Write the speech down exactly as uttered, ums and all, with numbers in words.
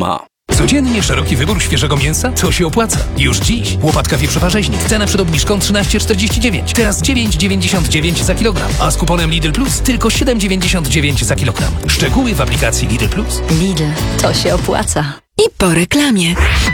Reklama. Codziennie szeroki wybór świeżego mięsa? To się opłaca. Już dziś łopatka wieprzowa-rzeźnik. Cena przed obniżką trzynaście czterdzieści dziewięć. Teraz dziewięć dziewięćdziesiąt dziewięć za kilogram. A z kuponem Lidl Plus tylko siedem dziewięćdziesiąt dziewięć za kilogram. Szczegóły w aplikacji Lidl Plus. Lidl, to się opłaca. I po reklamie.